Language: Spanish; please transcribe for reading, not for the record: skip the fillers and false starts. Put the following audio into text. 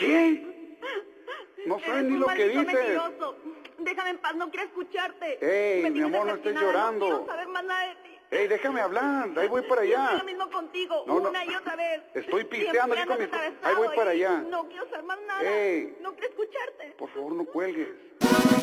¿Qué? No sabes ni lo que dices. Mentiroso. Déjame en paz, no quiero escucharte. Ey, mi amor, no estés llorando. No quiero saber más nada de ti. Ey, déjame hablar, ahí voy para allá. Yo lo mismo contigo, No, una y otra vez. Estoy pisteando aquí con mis... Ahí voy para allá. No quiero saber más nada. Ey. No quiero escucharte. Por favor, no cuelgues.